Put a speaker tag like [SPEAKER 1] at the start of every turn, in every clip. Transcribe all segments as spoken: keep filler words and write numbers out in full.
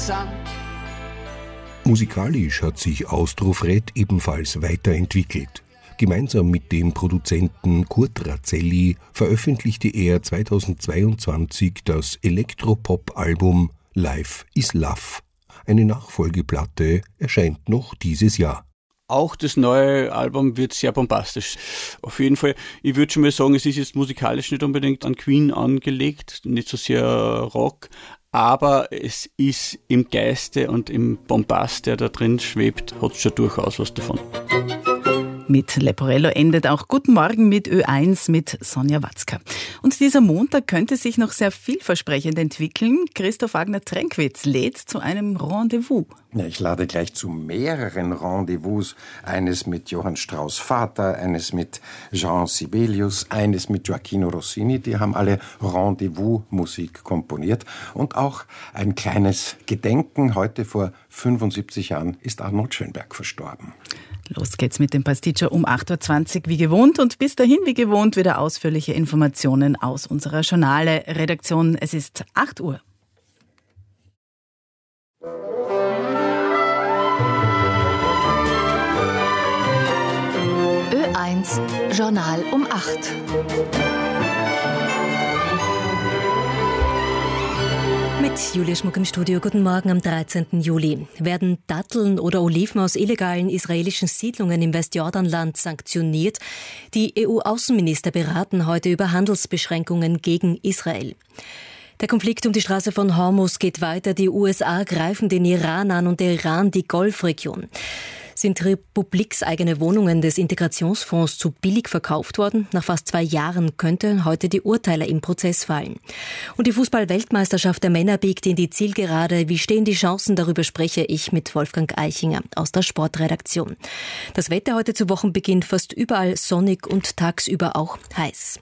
[SPEAKER 1] Musikalisch hat sich Austrofred ebenfalls weiterentwickelt. Gemeinsam mit dem Produzenten Kurt Razzelli veröffentlichte er zweitausendzweiundzwanzig das Elektropop-Album Life is Love. Eine Nachfolgeplatte erscheint noch dieses Jahr.
[SPEAKER 2] Auch das neue Album wird sehr bombastisch. Auf jeden Fall, ich würde schon mal sagen, es ist jetzt musikalisch nicht unbedingt an Queen angelegt, nicht so sehr Rock, aber es ist im Geiste und im Bombast, der da drin schwebt, hat schon durchaus was davon.
[SPEAKER 3] Mit Leporello endet auch Guten Morgen mit Ö eins mit Sonja Watzka. Und dieser Montag könnte sich noch sehr vielversprechend entwickeln. Christoph Wagner-Tränkwitz lädt zu einem Rendezvous.
[SPEAKER 4] Ja, ich lade gleich zu mehreren Rendezvous. Eines mit Johann Strauss Vater, eines mit Jean Sibelius, eines mit Gioacchino Rossini. Die haben alle Rendezvous-Musik komponiert. Und auch ein kleines Gedenken. Heute vor fünfundsiebzig Jahren ist Arnold Schönberg verstorben.
[SPEAKER 3] Los geht's mit dem Pasticcio um acht Uhr zwanzig wie gewohnt und bis dahin wie gewohnt wieder ausführliche Informationen aus unserer Journale-Redaktion. Es ist acht Uhr.
[SPEAKER 5] Ö eins Journal um acht.
[SPEAKER 6] Mit Julia Schmuck im Studio. Guten Morgen am dreizehnten Juli. Werden Datteln oder Oliven aus illegalen israelischen Siedlungen im Westjordanland sanktioniert? Die E U-Außenminister beraten heute über Handelsbeschränkungen gegen Israel. Der Konflikt um die Straße von Hormuz geht weiter. Die U S A greifen den Iran an und der Iran die Golfregion. Sind republikseigene Wohnungen des Integrationsfonds zu billig verkauft worden? Nach fast zwei Jahren könnten heute die Urteile im Prozess fallen. Und die Fußball-Weltmeisterschaft der Männer biegt in die Zielgerade. Wie stehen die Chancen? Darüber spreche ich mit Wolfgang Eichinger aus der Sportredaktion. Das Wetter heute zu Wochenbeginn fast überall sonnig und tagsüber auch heiß.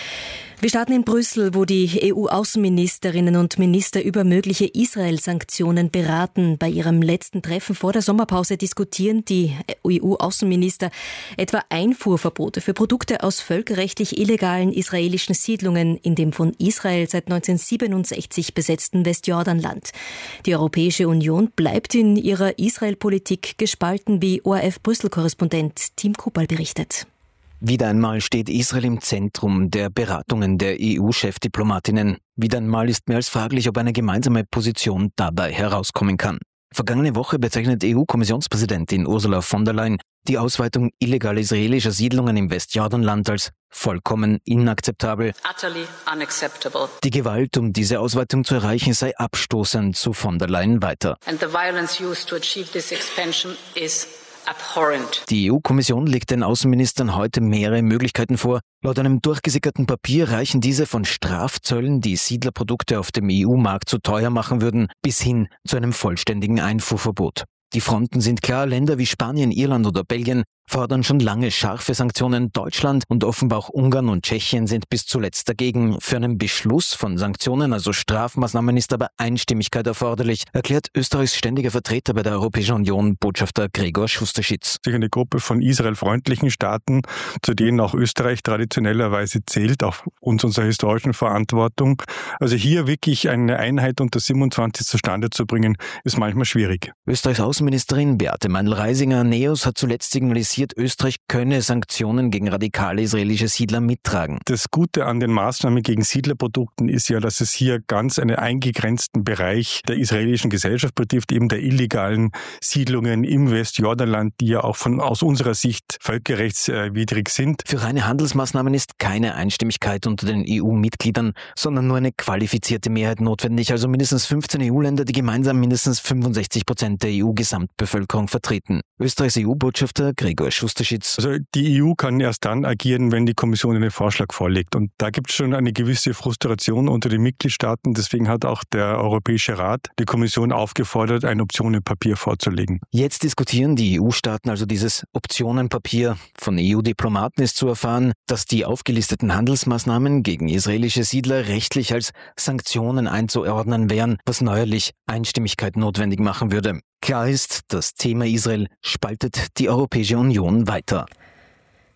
[SPEAKER 6] Wir starten in Brüssel, wo die E U-Außenministerinnen und Minister über mögliche Israel-Sanktionen beraten. Bei ihrem letzten Treffen vor der Sommerpause diskutieren die E U-Außenminister etwa Einfuhrverbote für Produkte aus völkerrechtlich illegalen israelischen Siedlungen in dem von Israel seit neunzehnhundertsiebenundsechzig besetzten Westjordanland. Die Europäische Union bleibt in ihrer Israel-Politik gespalten, wie O R F-Brüssel-Korrespondent Tim Kupal berichtet.
[SPEAKER 7] Wieder einmal steht Israel im Zentrum der Beratungen der E U-Chefdiplomatinnen. Wieder einmal ist mehr als fraglich, ob eine gemeinsame Position dabei herauskommen kann. Vergangene Woche bezeichnet E U-Kommissionspräsidentin Ursula von der Leyen die Ausweitung illegaler israelischer Siedlungen im Westjordanland als vollkommen inakzeptabel.
[SPEAKER 8] Utterly unacceptable.
[SPEAKER 7] Die Gewalt, um diese Ausweitung zu erreichen, sei abstoßend, so von der Leyen weiter.
[SPEAKER 8] And the violence used to achieve this expansion is abhorrent.
[SPEAKER 7] Die E U-Kommission legt den Außenministern heute mehrere Möglichkeiten vor. Laut einem durchgesickerten Papier reichen diese von Strafzöllen, die Siedlerprodukte auf dem E U-Markt zu teuer machen würden, bis hin zu einem vollständigen Einfuhrverbot. Die Fronten sind klar, Länder wie Spanien, Irland oder Belgien fordern schon lange scharfe Sanktionen. Deutschland und offenbar auch Ungarn und Tschechien sind bis zuletzt dagegen. Für einen Beschluss von Sanktionen, also Strafmaßnahmen, ist aber Einstimmigkeit erforderlich, erklärt Österreichs ständiger Vertreter bei der Europäischen Union, Botschafter Gregor Schusterschitz.
[SPEAKER 9] Sich eine Gruppe von israelfreundlichen Staaten, zu denen auch Österreich traditionellerweise zählt, auf uns unserer historischen Verantwortung. Also hier wirklich eine Einheit unter siebenundzwanzig zustande zu bringen, ist manchmal schwierig.
[SPEAKER 7] Österreichs Außenministerin Beate Meindl-Reisinger Neos hat zuletzt signalisiert, Österreich könne Sanktionen gegen radikale israelische Siedler mittragen.
[SPEAKER 9] Das Gute an den Maßnahmen gegen Siedlerprodukten ist ja, dass es hier ganz einen eingegrenzten Bereich der israelischen Gesellschaft betrifft, eben der illegalen Siedlungen im Westjordanland, die ja auch von aus unserer Sicht völkerrechtswidrig sind.
[SPEAKER 7] Für reine Handelsmaßnahmen ist keine Einstimmigkeit unter den E U-Mitgliedern, sondern nur eine qualifizierte Mehrheit notwendig, also mindestens fünfzehn E U-Länder, die gemeinsam mindestens fünfundsechzig Prozent der E U-Gesamtbevölkerung vertreten. Österreichs E U-Botschafter Gregor Schusterschitz.
[SPEAKER 9] Also die E U kann erst dann agieren, wenn die Kommission einen Vorschlag vorlegt. Und da gibt es schon eine gewisse Frustration unter den Mitgliedstaaten. Deswegen hat auch der Europäische Rat die Kommission aufgefordert, ein Optionenpapier vorzulegen.
[SPEAKER 7] Jetzt diskutieren die E U-Staaten also dieses Optionenpapier. Von E U-Diplomaten ist zu erfahren, dass die aufgelisteten Handelsmaßnahmen gegen israelische Siedler rechtlich als Sanktionen einzuordnen wären, was neuerlich Einstimmigkeit notwendig machen würde. Klar ist, das Thema Israel spaltet die Europäische Union weiter.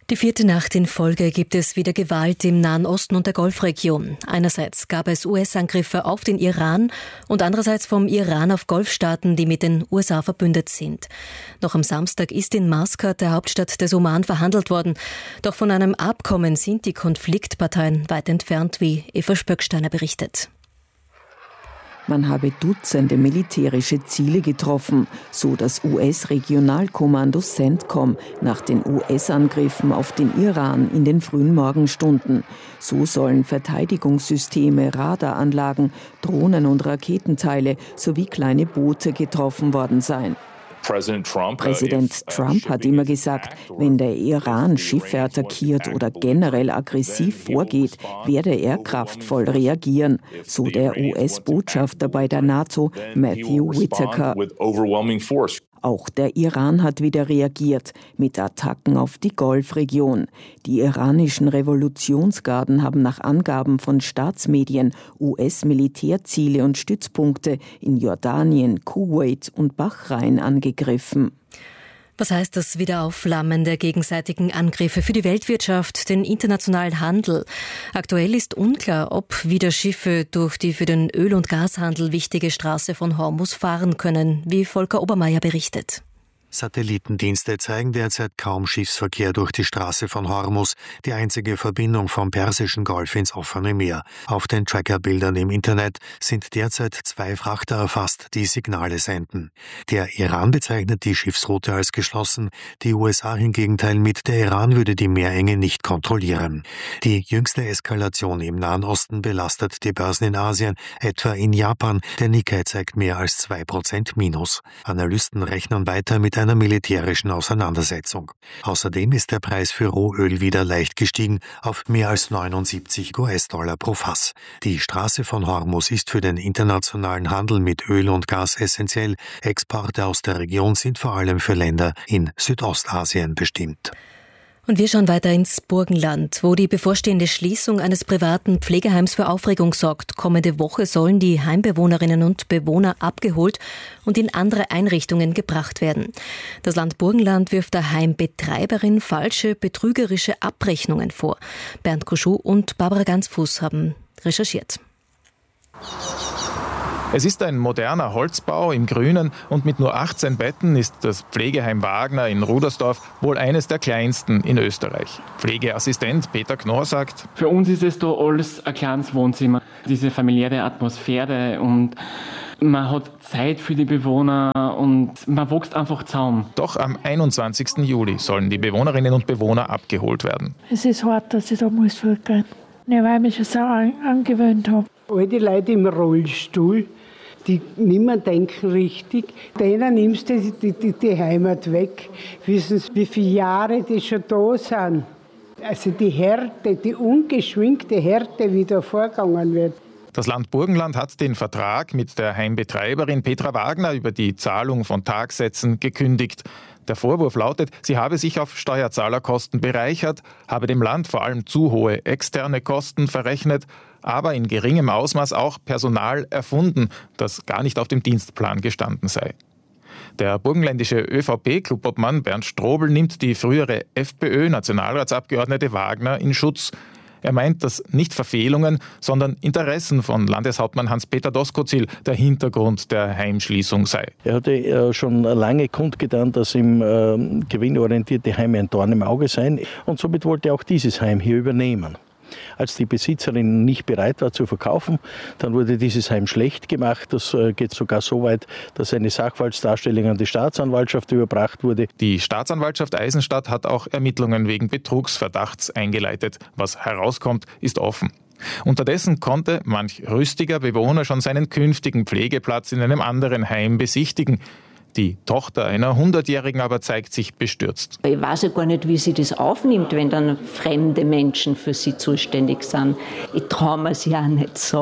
[SPEAKER 6] Die vierte Nacht in Folge gibt es wieder Gewalt im Nahen Osten und der Golfregion. Einerseits gab es U S-Angriffe auf den Iran und andererseits vom Iran auf Golfstaaten, die mit den U S A verbündet sind. Noch am Samstag ist in Maskat, der Hauptstadt des Oman, verhandelt worden. Doch von einem Abkommen sind die Konfliktparteien weit entfernt, wie Eva Spöcksteiner berichtet.
[SPEAKER 10] Man habe Dutzende militärische Ziele getroffen, so das U S-Regionalkommando CENTCOM nach den U S-Angriffen auf den Iran in den frühen Morgenstunden. So sollen Verteidigungssysteme, Radaranlagen, Drohnen und Raketenteile sowie kleine Boote getroffen worden sein. Präsident Trump hat immer gesagt, wenn der Iran Schiffe attackiert oder generell aggressiv vorgeht, werde er kraftvoll reagieren, so der U S-Botschafter bei der NATO, Matthew Whitaker. Auch der Iran hat wieder reagiert mit Attacken auf die Golfregion. Die iranischen Revolutionsgarden haben nach Angaben von Staatsmedien U S-Militärziele und Stützpunkte in Jordanien, Kuwait und Bahrain angegriffen.
[SPEAKER 6] Was heißt das Wiederaufflammen der gegenseitigen Angriffe für die Weltwirtschaft, den internationalen Handel? Aktuell ist unklar, ob wieder Schiffe durch die für den Öl- und Gashandel wichtige Straße von Hormuz fahren können, wie Volker Obermeier berichtet.
[SPEAKER 11] Satellitendienste zeigen derzeit kaum Schiffsverkehr durch die Straße von Hormuz, die einzige Verbindung vom Persischen Golf ins offene Meer. Auf den Trackerbildern im Internet sind derzeit zwei Frachter erfasst, die Signale senden. Der Iran bezeichnet die Schiffsroute als geschlossen, die U S A hingegen teilen mit, der Iran würde die Meerenge nicht kontrollieren. Die jüngste Eskalation im Nahen Osten belastet die Börsen in Asien, etwa in Japan. Der Nikkei zeigt mehr als zwei Prozent Minus. Analysten rechnen weiter mit einer militärischen Auseinandersetzung. Außerdem ist der Preis für Rohöl wieder leicht gestiegen auf mehr als neunundsiebzig U S-Dollar pro Fass. Die Straße von Hormuz ist für den internationalen Handel mit Öl und Gas essentiell. Exporte aus der Region sind vor allem für Länder in Südostasien bestimmt.
[SPEAKER 6] Und wir schauen weiter ins Burgenland, wo die bevorstehende Schließung eines privaten Pflegeheims für Aufregung sorgt. Kommende Woche sollen die Heimbewohnerinnen und Bewohner abgeholt und in andere Einrichtungen gebracht werden. Das Land Burgenland wirft der Heimbetreiberin falsche, betrügerische Abrechnungen vor. Bernd Koschuh und Barbara Ganzfuß haben recherchiert.
[SPEAKER 12] Es ist ein moderner Holzbau im Grünen und mit nur achtzehn Betten ist das Pflegeheim Wagner in Rudersdorf wohl eines der kleinsten in Österreich. Pflegeassistent Peter Knorr sagt:
[SPEAKER 13] Für uns ist es da alles ein kleines Wohnzimmer. Diese familiäre Atmosphäre und man hat Zeit für die Bewohner und man wächst einfach zusammen.
[SPEAKER 12] Doch am einundzwanzigsten Juli sollen die Bewohnerinnen und Bewohner abgeholt werden.
[SPEAKER 14] Es ist hart, dass ich da muss zurückgehen. Ja, weil ich mich schon so an, angewöhnt habe.
[SPEAKER 15] All die Leute im Rollstuhl, die nicht mehr denken richtig, denen nimmst du die, die, die Heimat weg. Wissen Sie, wie viele Jahre die schon da sind? Also die Härte, die ungeschminkte Härte, wie da vorgegangen wird.
[SPEAKER 12] Das Land Burgenland hat den Vertrag mit der Heimbetreiberin Petra Wagner über die Zahlung von Tagsätzen gekündigt. Der Vorwurf lautet, sie habe sich auf Steuerzahlerkosten bereichert, habe dem Land vor allem zu hohe externe Kosten verrechnet, aber in geringem Ausmaß auch Personal erfunden, das gar nicht auf dem Dienstplan gestanden sei. Der burgenländische ÖVP-Clubobmann Bernd Strobel nimmt die frühere FPÖ-Nationalratsabgeordnete Wagner in Schutz. Er meint, dass nicht Verfehlungen, sondern Interessen von Landeshauptmann Hans-Peter Doskozil der Hintergrund der Heimschließung sei.
[SPEAKER 16] Er hatte schon lange kundgetan, dass ihm äh, gewinnorientierte Heime ein Dorn im Auge seien, und somit wollte er auch dieses Heim hier übernehmen. Als die Besitzerin nicht bereit war zu verkaufen, dann wurde dieses Heim schlecht gemacht. Das geht sogar so weit, dass eine Sachverhaltsdarstellung an die Staatsanwaltschaft überbracht wurde.
[SPEAKER 12] Die Staatsanwaltschaft Eisenstadt hat auch Ermittlungen wegen Betrugsverdachts eingeleitet. Was herauskommt, ist offen. Unterdessen konnte manch rüstiger Bewohner schon seinen künftigen Pflegeplatz in einem anderen Heim besichtigen. Die Tochter einer Hundertjährigen aber zeigt sich bestürzt.
[SPEAKER 17] Ich weiß ja gar nicht, wie sie das aufnimmt, wenn dann fremde Menschen für sie zuständig sind. Ich traue mir es ja auch nicht sagen.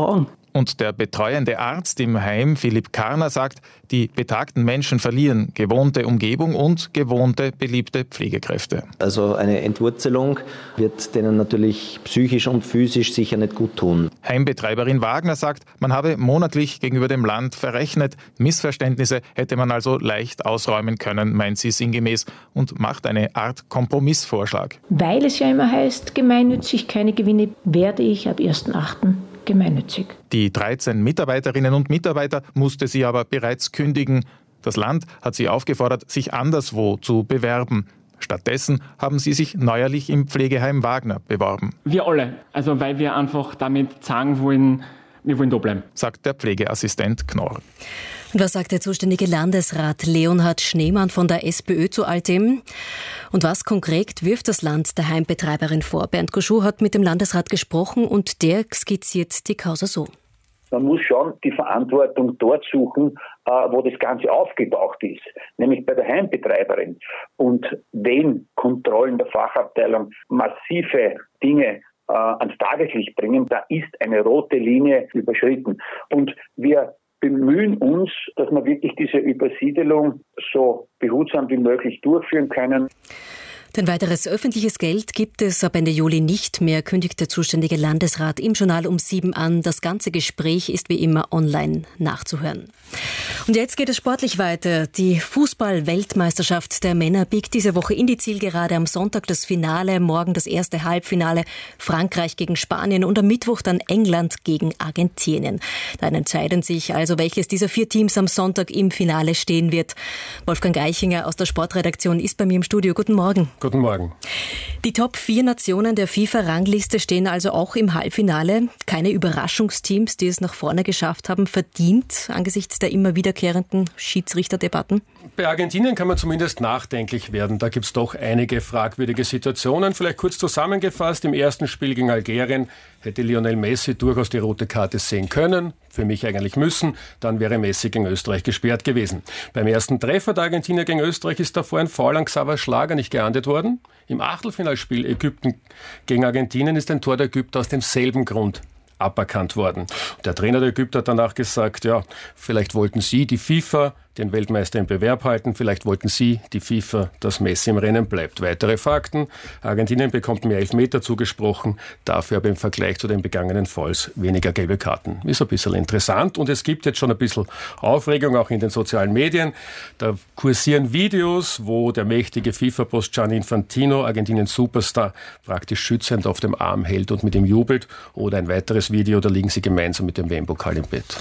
[SPEAKER 12] Und der betreuende Arzt im Heim, Philipp Karner, sagt, die betagten Menschen verlieren gewohnte Umgebung und gewohnte, beliebte Pflegekräfte.
[SPEAKER 18] Also eine Entwurzelung wird denen natürlich psychisch und physisch sicher nicht gut tun.
[SPEAKER 12] Heimbetreiberin Wagner sagt, man habe monatlich gegenüber dem Land verrechnet. Missverständnisse hätte man also leicht ausräumen können, meint sie sinngemäß, und macht eine Art Kompromissvorschlag.
[SPEAKER 19] Weil es ja immer heißt, gemeinnützig keine Gewinne, werde ich ab ersten achten gemeinnützig.
[SPEAKER 12] Die dreizehn Mitarbeiterinnen und Mitarbeiter musste sie aber bereits kündigen. Das Land hat sie aufgefordert, sich anderswo zu bewerben. Stattdessen haben sie sich neuerlich im Pflegeheim Wagner beworben.
[SPEAKER 13] Wir alle, also weil wir einfach damit sagen wollen, wir wollen da bleiben,
[SPEAKER 12] sagt der Pflegeassistent Knorr.
[SPEAKER 6] Und was sagt der zuständige Landesrat Leonhard Schneemann von der SPÖ zu all dem? Und was konkret wirft das Land der Heimbetreiberin vor? Bernd Goschuh hat mit dem Landesrat gesprochen und der skizziert die Causa so.
[SPEAKER 20] Man muss schon die Verantwortung dort suchen, wo das Ganze aufgetaucht ist, nämlich bei der Heimbetreiberin. Und wenn Kontrollen der Fachabteilung massive Dinge äh, ans Tageslicht bringen, da ist eine rote Linie überschritten. Und wir bemühen uns, dass wir wirklich diese Übersiedelung so behutsam wie möglich durchführen können.
[SPEAKER 6] Denn weiteres öffentliches Geld gibt es ab Ende Juli nicht mehr, kündigt der zuständige Landesrat im Journal um sieben an. Das ganze Gespräch ist wie immer online nachzuhören. Und jetzt geht es sportlich weiter. Die Fußball-Weltmeisterschaft der Männer biegt diese Woche in die Zielgerade. Am Sonntag das Finale, morgen das erste Halbfinale. Frankreich gegen Spanien und am Mittwoch dann England gegen Argentinien. Dann entscheiden sich also, welches dieser vier Teams am Sonntag im Finale stehen wird. Wolfgang Eichinger aus der Sportredaktion ist bei mir im Studio. Guten Morgen.
[SPEAKER 21] Guten Morgen.
[SPEAKER 6] Die Top vier Nationen der FIFA-Rangliste stehen also auch im Halbfinale. Keine Überraschungsteams, die es nach vorne geschafft haben, verdient angesichts der immer wiederkehrenden Schiedsrichterdebatten?
[SPEAKER 21] Bei Argentinien kann man zumindest nachdenklich werden. Da gibt es doch einige fragwürdige Situationen. Vielleicht kurz zusammengefasst, im ersten Spiel gegen Algerien hätte Lionel Messi durchaus die rote Karte sehen können, für mich eigentlich müssen, dann wäre Messi gegen Österreich gesperrt gewesen. Beim ersten Treffer der Argentinier gegen Österreich ist davor ein Foul an Xaver Schlager nicht geahndet worden. Im Achtelfinalspiel Ägypten gegen Argentinien ist ein Tor der Ägypter aus demselben Grund aberkannt worden. Der Trainer der Ägypter hat danach gesagt, ja, vielleicht wollten Sie, die FIFA, den Weltmeister im Bewerb halten, vielleicht wollten Sie, die FIFA, dass Messi im Rennen bleibt. Weitere Fakten, Argentinien bekommt mehr Elfmeter zugesprochen, dafür aber im Vergleich zu den begangenen Fouls weniger gelbe Karten. Ist ein bisschen interessant und es gibt jetzt schon ein bisschen Aufregung auch in den sozialen Medien. Da kursieren Videos, wo der mächtige FIFA-Boss Gianni Infantino Argentiniens Superstar praktisch schützend auf dem Arm hält und mit ihm jubelt, oder ein weiteres Video, da liegen sie gemeinsam mit dem W M-Pokal im Bett.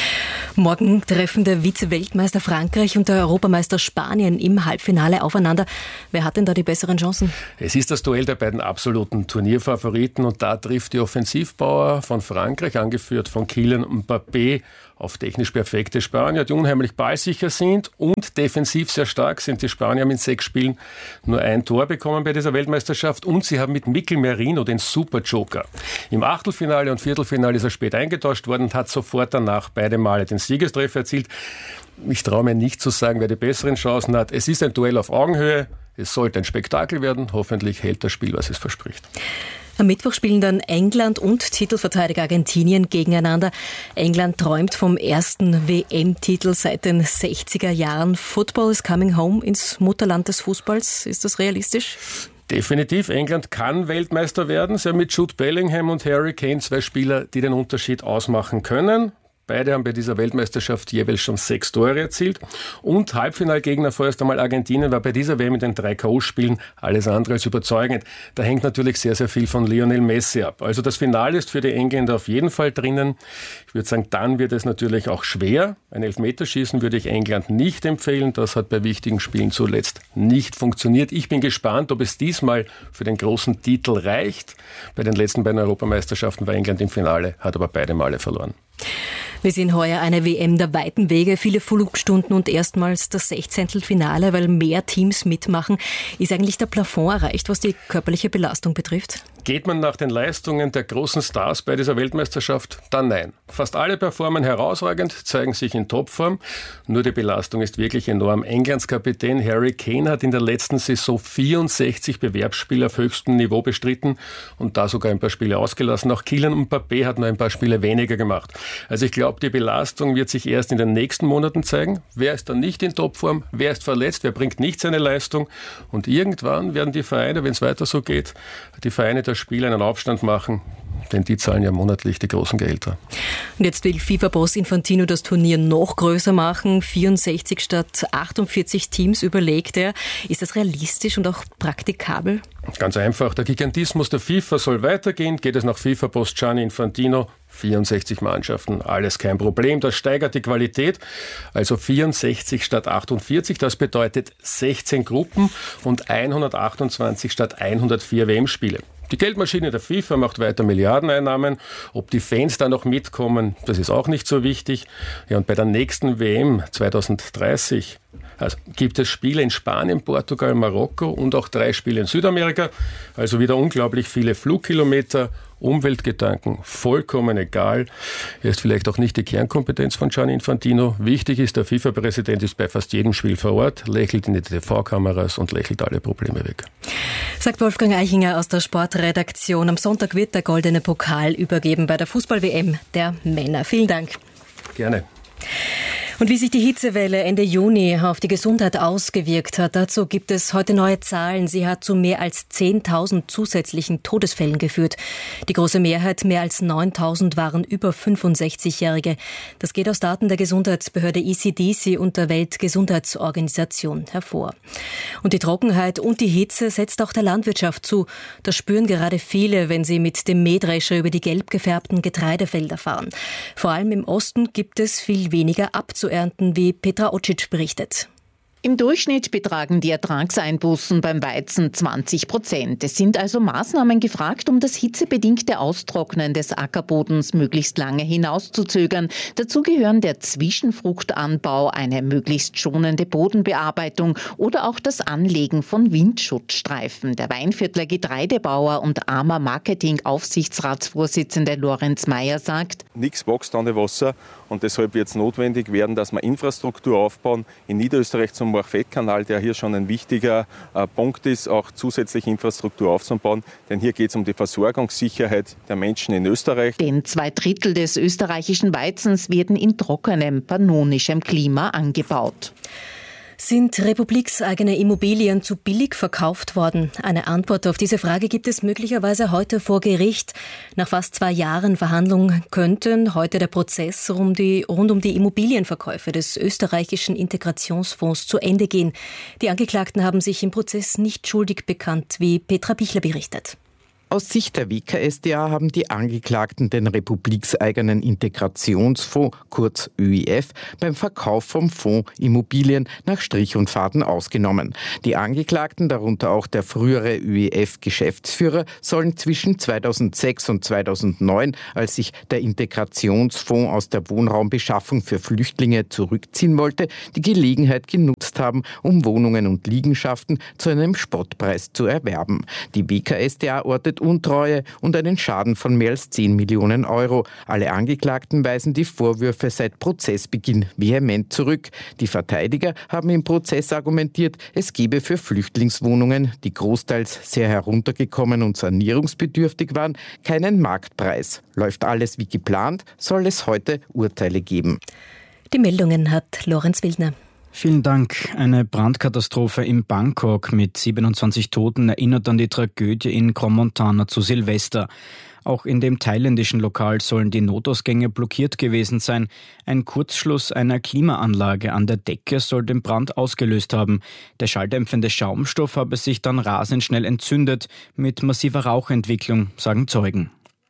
[SPEAKER 6] Morgen treffen der Vize-Weltmeister Frankreich und der Europameister Spanien im Halbfinale aufeinander. Wer hat denn da die besseren Chancen?
[SPEAKER 21] Es ist das Duell der beiden absoluten Turnierfavoriten und da trifft die Offensivbauer von Frankreich, angeführt von Kylian Mbappé, auf technisch perfekte Spanier, die unheimlich ballsicher sind und defensiv sehr stark sind. Die Spanier haben in sechs Spielen nur ein Tor bekommen bei dieser Weltmeisterschaft und sie haben mit Mikel Merino den Super-Joker. Im Achtelfinale und Viertelfinale ist er spät eingetauscht worden und hat sofort danach beide Male den Siegestreffer erzielt. Ich traue mir nicht zu sagen, wer die besseren Chancen hat. Es ist ein Duell auf Augenhöhe. Es sollte ein Spektakel werden. Hoffentlich hält das Spiel, was es verspricht.
[SPEAKER 6] Am Mittwoch spielen dann England und Titelverteidiger Argentinien gegeneinander. England träumt vom ersten W M-Titel seit den sechziger Jahren. Football is coming home ins Mutterland des Fußballs. Ist das realistisch?
[SPEAKER 21] Definitiv, England kann Weltmeister werden. Sie haben mit Jude Bellingham und Harry Kane zwei Spieler, die den Unterschied ausmachen können. Beide haben bei dieser Weltmeisterschaft jeweils schon sechs Tore erzielt. Und Halbfinalgegner vorerst einmal Argentinien war bei dieser W M in den drei K O-Spielen alles andere als überzeugend. Da hängt natürlich sehr, sehr viel von Lionel Messi ab. Also das Finale ist für die Engländer auf jeden Fall drinnen. Ich würde sagen, dann wird es natürlich auch schwer. Ein Elfmeterschießen würde ich England nicht empfehlen. Das hat bei wichtigen Spielen zuletzt nicht funktioniert. Ich bin gespannt, ob es diesmal für den großen Titel reicht. Bei den letzten beiden Europameisterschaften war England im Finale, hat aber beide Male verloren.
[SPEAKER 6] Wir sehen heuer eine W M der weiten Wege, viele Flugstunden und erstmals das Sechzehntelfinale, weil mehr Teams mitmachen. Ist eigentlich der Plafond erreicht, was die körperliche Belastung betrifft?
[SPEAKER 21] Geht man nach den Leistungen der großen Stars bei dieser Weltmeisterschaft? Dann nein. Fast alle performen herausragend, zeigen sich in Topform. Nur die Belastung ist wirklich enorm. Englands Kapitän Harry Kane hat in der letzten Saison vierundsechzig Bewerbsspiele auf höchstem Niveau bestritten und da sogar ein paar Spiele ausgelassen. Auch Kylian Mbappé hat nur ein paar Spiele weniger gemacht. Also ich glaube, die Belastung wird sich erst in den nächsten Monaten zeigen. Wer ist dann nicht in Topform? Wer ist verletzt? Wer bringt nicht seine Leistung? Und irgendwann werden die Vereine, wenn es weiter so geht, die Vereine der Spieler einen Aufstand machen, denn die zahlen ja monatlich die großen Gehälter.
[SPEAKER 6] Und jetzt will FIFA-Boss Infantino das Turnier noch größer machen. vierundsechzig statt achtundvierzig Teams überlegt er. Ist das realistisch und auch praktikabel?
[SPEAKER 21] Ganz einfach. Der Gigantismus der FIFA soll weitergehen. Geht es nach FIFA-Boss Gianni Infantino? vierundsechzig Mannschaften, alles kein Problem. Das steigert die Qualität. Also vierundsechzig statt achtundvierzig. Das bedeutet sechzehn Gruppen und hundertachtundzwanzig statt hundertvier W M-Spiele. Die Geldmaschine der FIFA macht weiter Milliardeneinnahmen. Ob die Fans da noch mitkommen, das ist auch nicht so wichtig. Ja, und bei der nächsten W M zweitausenddreißig also gibt es Spiele in Spanien, Portugal, Marokko und auch drei Spiele in Südamerika. Also wieder unglaublich viele Flugkilometer, Umweltgedanken, vollkommen egal. Er ist vielleicht auch nicht die Kernkompetenz von Gianni Infantino. Wichtig ist, der FIFA-Präsident ist bei fast jedem Spiel vor Ort, lächelt in die T V-Kameras und lächelt alle Probleme weg.
[SPEAKER 6] Sagt Wolfgang Eichinger aus der Sportredaktion. Am Sonntag wird der goldene Pokal übergeben bei der Fußball-W M der Männer. Vielen Dank.
[SPEAKER 21] Gerne.
[SPEAKER 6] Und wie sich die Hitzewelle Ende Juni auf die Gesundheit ausgewirkt hat, dazu gibt es heute neue Zahlen. Sie hat zu mehr als zehntausend zusätzlichen Todesfällen geführt. Die große Mehrheit, mehr als neuntausend, waren über fünfundsechzigjährige. Das geht aus Daten der Gesundheitsbehörde E C D C und der Weltgesundheitsorganisation hervor. Und die Trockenheit und die Hitze setzt auch der Landwirtschaft zu. Das spüren gerade viele, wenn sie mit dem Mähdrescher über die gelb gefärbten Getreidefelder fahren. Vor allem im Osten gibt es viel weniger abzuernten, wie Petra Ocic berichtet.
[SPEAKER 1] Im Durchschnitt betragen die Ertragseinbußen beim Weizen zwanzig Prozent. Es sind also Maßnahmen gefragt, um das hitzebedingte Austrocknen des Ackerbodens möglichst lange hinauszuzögern. Dazu gehören der Zwischenfruchtanbau, eine möglichst schonende Bodenbearbeitung oder auch das Anlegen von Windschutzstreifen. Der Weinviertler Getreidebauer und A M A Marketing-Aufsichtsratsvorsitzende Lorenz Meyer sagt:
[SPEAKER 22] Nichts wächst an dem Wasser und deshalb wird es notwendig werden, dass wir Infrastruktur aufbauen. In Niederösterreich zum Morfett-Kanal, der hier schon ein wichtiger äh, Punkt ist, auch zusätzliche Infrastruktur aufzubauen. Denn hier geht es um die Versorgungssicherheit der Menschen in Österreich.
[SPEAKER 1] Denn zwei Drittel des österreichischen Weizens werden in trockenem, pannonischem Klima angebaut.
[SPEAKER 6] Sind republikseigene Immobilien zu billig verkauft worden? Eine Antwort auf diese Frage gibt es möglicherweise heute vor Gericht. Nach fast zwei Jahren Verhandlungen könnte heute der Prozess rund um die, rund um die Immobilienverkäufe des österreichischen Integrationsfonds zu Ende gehen. Die Angeklagten haben sich im Prozess nicht schuldig bekannt, wie Petra Bichler berichtet.
[SPEAKER 23] Aus Sicht der W K S d A haben die Angeklagten den republikseigenen Integrationsfonds, kurz Ö I F, beim Verkauf vom Fonds Immobilien nach Strich und Faden ausgenommen. Die Angeklagten, darunter auch der frühere Ö I F-Geschäftsführer, sollen zwischen zweitausendsechs und zweitausendneun, als sich der Integrationsfonds aus der Wohnraumbeschaffung für Flüchtlinge zurückziehen wollte, die Gelegenheit genutzt haben, um Wohnungen und Liegenschaften zu einem Spottpreis zu erwerben. Die W K S d A ortet Untreue und einen Schaden von mehr als zehn Millionen Euro. Alle Angeklagten weisen die Vorwürfe seit Prozessbeginn vehement zurück. Die Verteidiger haben im Prozess argumentiert, es gebe für Flüchtlingswohnungen, die großteils sehr heruntergekommen und sanierungsbedürftig waren, keinen Marktpreis. Läuft alles wie geplant, soll es heute Urteile geben.
[SPEAKER 6] Die Meldungen hat Lorenz Wildner.
[SPEAKER 24] Vielen Dank. Eine Brandkatastrophe in Bangkok mit siebenundzwanzig Toten erinnert an die Tragödie in Crans-Montana zu Silvester. Auch in dem thailändischen Lokal sollen die Notausgänge blockiert gewesen sein. Ein Kurzschluss einer Klimaanlage an der Decke soll den Brand ausgelöst haben. Der schalldämpfende Schaumstoff habe sich dann rasend schnell entzündet, mit massiver Rauchentwicklung, sagen Zeugen.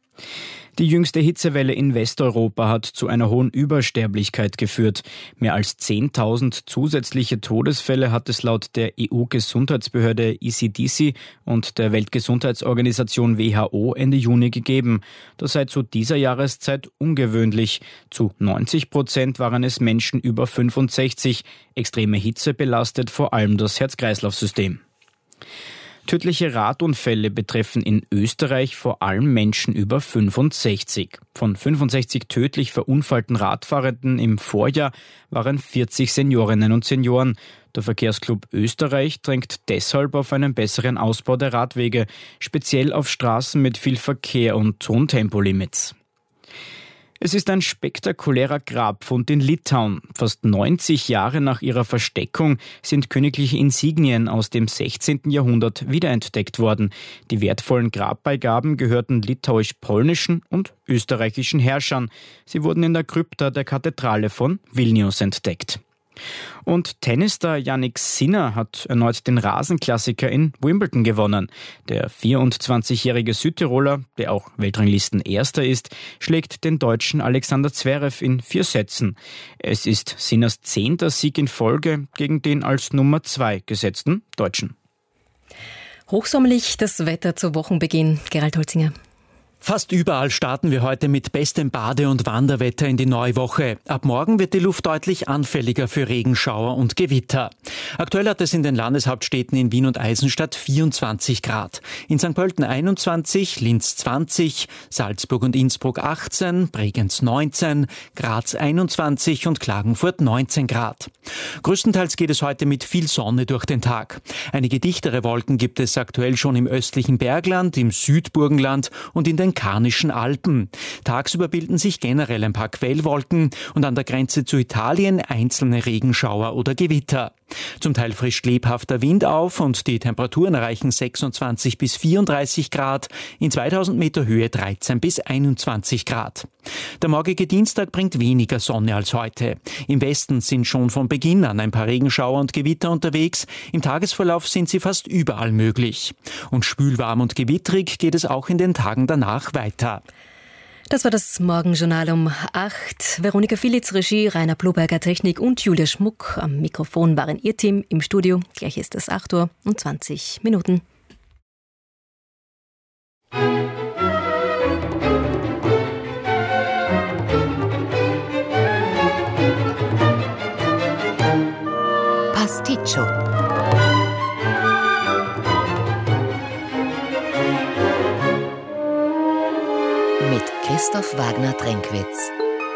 [SPEAKER 24] Die jüngste Hitzewelle in Westeuropa hat zu einer hohen Übersterblichkeit geführt. Mehr als zehntausend zusätzliche Todesfälle hat es laut der E U-Gesundheitsbehörde E C D C und der Weltgesundheitsorganisation W H O Ende Juni gegeben. Das sei zu dieser Jahreszeit ungewöhnlich. Zu neunzig Prozent waren es Menschen über fünfundsechzig. Extreme Hitze belastet vor allem das Herz-Kreislauf-System. Tödliche Radunfälle betreffen in Österreich vor allem Menschen über fünfundsechzig. Von fünfundsechzig tödlich verunfallten Radfahrenden im Vorjahr waren vierzig Seniorinnen und Senioren. Der Verkehrsclub Österreich drängt deshalb auf einen besseren Ausbau der Radwege, speziell auf Straßen mit viel Verkehr und hohen Tempolimits. Es ist ein spektakulärer Grabfund in Litauen. Fast neunzig Jahre nach ihrer Versteckung sind königliche Insignien aus dem sechzehnten Jahrhundert wiederentdeckt worden. Die wertvollen Grabbeigaben gehörten litauisch-polnischen und österreichischen Herrschern. Sie wurden in der Krypta der Kathedrale von Vilnius entdeckt. Und Tennisstar Jannik Sinner hat erneut den Rasenklassiker in Wimbledon gewonnen. Der vierundzwanzigjährige Südtiroler, der auch Weltranglisten-Erster ist, schlägt den Deutschen Alexander Zverev in vier Sätzen. Es ist Sinners zehnter Sieg in Folge gegen den als Nummer zwei gesetzten Deutschen.
[SPEAKER 6] Hochsommerlich das Wetter zu Wochenbeginn. Gerald Holzinger.
[SPEAKER 2] Fast überall starten wir heute mit bestem Bade- und Wanderwetter in die neue Woche. Ab morgen wird die Luft deutlich anfälliger für Regenschauer und Gewitter. Aktuell hat es in den Landeshauptstädten in Wien und Eisenstadt vierundzwanzig Grad. In Sankt Pölten einundzwanzig, Linz zwanzig, Salzburg und Innsbruck achtzehn, Bregenz neunzehn, Graz einundzwanzig und Klagenfurt neunzehn Grad. Größtenteils geht es heute mit viel Sonne durch den Tag. Einige dichtere Wolken gibt es aktuell schon im östlichen Bergland, im Südburgenland und in den Karnischen Alpen. Tagsüber bilden sich generell ein paar Quellwolken und an der Grenze zu Italien einzelne Regenschauer oder Gewitter. Zum Teil frischt lebhafter Wind auf und die Temperaturen erreichen sechsundzwanzig bis vierunddreißig Grad, in zweitausend Meter Höhe dreizehn bis einundzwanzig Grad. Der morgige Dienstag bringt weniger Sonne als heute. Im Westen sind schon von Beginn an ein paar Regenschauer und Gewitter unterwegs. Im Tagesverlauf sind sie fast überall möglich. Und schwülwarm und gewittrig geht es auch in den Tagen danach weiter.
[SPEAKER 6] Das war das Morgenjournal um acht. Veronika Filitz, Regie, Rainer Bloberger, Technik und Julia Schmuck. Am Mikrofon waren ihr Team im Studio. Gleich ist es acht Uhr und zwanzig Minuten.
[SPEAKER 3] Pasticcio. Mit Christoph Wagner-Trenkwitz.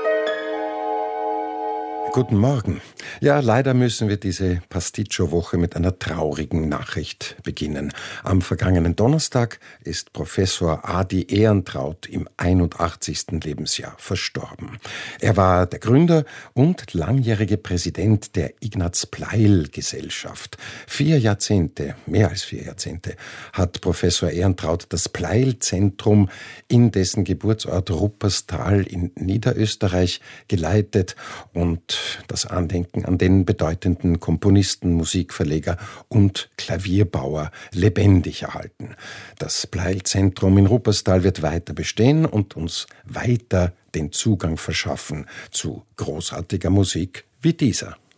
[SPEAKER 4] Guten Morgen. Ja, leider müssen wir diese Pasticcio-Woche mit einer traurigen Nachricht beginnen. Am vergangenen Donnerstag ist Professor Adi Ehrentraut im einundachtzigsten Lebensjahr verstorben. Er war der Gründer und langjährige Präsident der Ignaz-Pleil-Gesellschaft. Vier Jahrzehnte, mehr als vier Jahrzehnte, hat Professor Ehrentraut das Pleil-Zentrum in dessen Geburtsort Rupperstal in Niederösterreich geleitet und das Andenken an den bedeutenden Komponisten, Musikverleger und Klavierbauer lebendig erhalten. Das Pleil-Zentrum in Rupperstal wird weiter bestehen und uns weiter den Zugang verschaffen zu großartiger Musik wie dieser.